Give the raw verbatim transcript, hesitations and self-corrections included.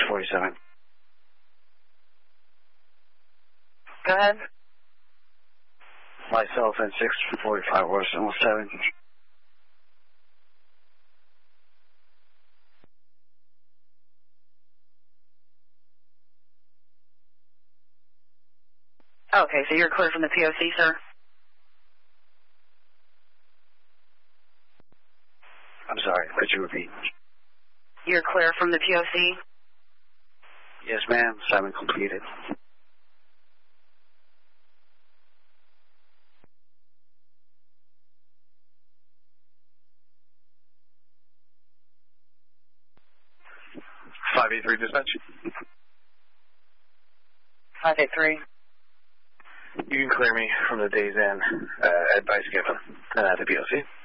forty-seven. Go ahead. Myself and six forty-five Washington seven. Okay, so you're clear from the P O C, sir? I'm sorry, could you repeat? You're clear from the P O C? Yes, ma'am. Assignment completed. five eight three dispatch. five eight three. You can clear me from the day's end uh, advice given uh, at the P O C.